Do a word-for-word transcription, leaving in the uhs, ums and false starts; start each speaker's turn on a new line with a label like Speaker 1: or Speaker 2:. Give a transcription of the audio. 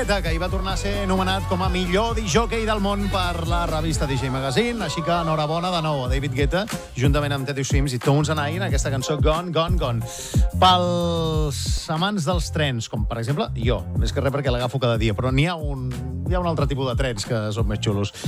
Speaker 1: Guetta, que hi va tornar a ser nomenat com a millor discjòquei del món per la revista D J Magazine, així que enhorabona de nou a David Guetta, juntament amb Teddy Swims i Tones and I, en aquesta cançó Gone, Gone, Gone. Pels amants dels trens, com per exemple jo, més que res perquè l'agafo cada dia, però n'hi ha un, hi ha un altre tipus de trens que són més xulos.